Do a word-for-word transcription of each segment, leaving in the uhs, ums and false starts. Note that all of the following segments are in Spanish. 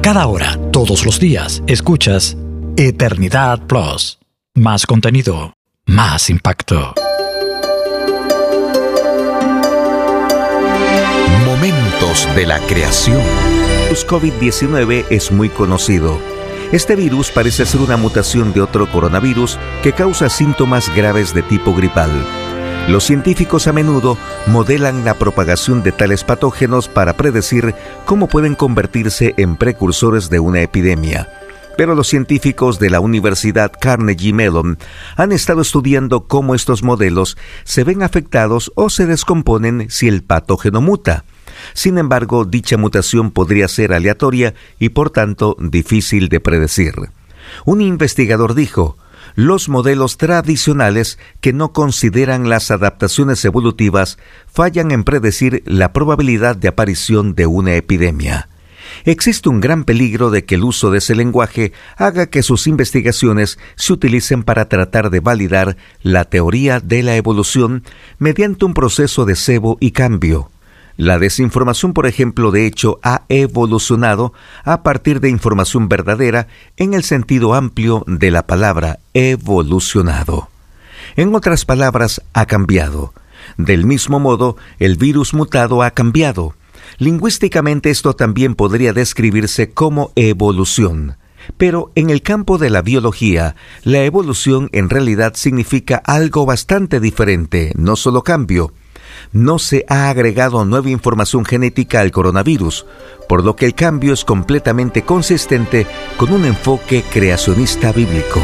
A cada hora, todos los días, escuchas Eternidad Plus. Más contenido, más impacto. Momentos de la creación. El COVID diecinueve es muy conocido. Este virus parece ser una mutación de otro coronavirus que causa síntomas graves de tipo gripal. Los científicos a menudo modelan la propagación de tales patógenos para predecir cómo pueden convertirse en precursores de una epidemia. Pero los científicos de la Universidad Carnegie Mellon han estado estudiando cómo estos modelos se ven afectados o se descomponen si el patógeno muta. Sin embargo, dicha mutación podría ser aleatoria y por tanto difícil de predecir. Un investigador dijo: los modelos tradicionales que no consideran las adaptaciones evolutivas fallan en predecir la probabilidad de aparición de una epidemia. Existe un gran peligro de que el uso de ese lenguaje haga que sus investigaciones se utilicen para tratar de validar la teoría de la evolución mediante un proceso de cebo y cambio. La desinformación, por ejemplo, de hecho, ha evolucionado a partir de información verdadera en el sentido amplio de la palabra evolucionado. En otras palabras, ha cambiado. Del mismo modo, el virus mutado ha cambiado. Lingüísticamente esto también podría describirse como evolución. Pero en el campo de la biología, la evolución en realidad significa algo bastante diferente, no solo cambio. No se ha agregado nueva información genética al coronavirus, por lo que el cambio es completamente consistente con un enfoque creacionista bíblico.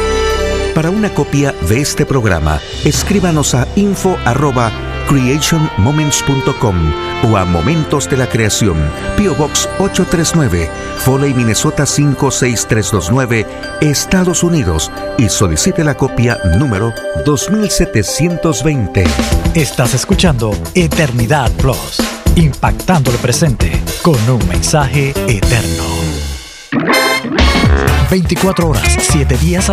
Para una copia de este programa, escríbanos a info arroba creation moments punto com o a Momentos de la Creación, P O Box ocho tres nueve, Foley, Minnesota cinco seis tres dos nueve, Estados Unidos, y solicite la copia número dos mil setecientos veinte. Estás escuchando Eternidad Plus, impactando el presente con un mensaje eterno. veinticuatro horas, siete días